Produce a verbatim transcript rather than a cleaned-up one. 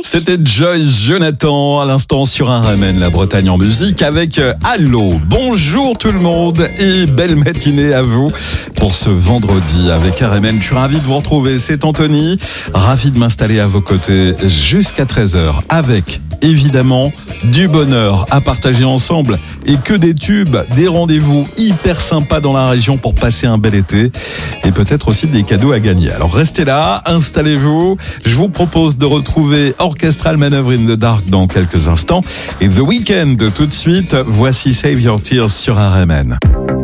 C'était Joyce Jonathan à l'instant sur un Remène la Bretagne en musique avec Allo. Bonjour tout le monde et belle matinée à vous pour ce vendredi avec R M N. Je suis ravi de vous retrouver, c'est Anthony. Ravi de m'installer à vos côtés jusqu'à treize heures avec évidemment du bonheur à partager ensemble et que des tubes, des rendez-vous hyper sympas dans la région pour passer un bel été et peut-être aussi des cadeaux à gagner. Alors restez là, installez-vous. Je vous propose de retrouver Orchestral Maneuver in the Dark dans quelques instants et The Weeknd tout de suite. Voici Save Your Tears sur R M N.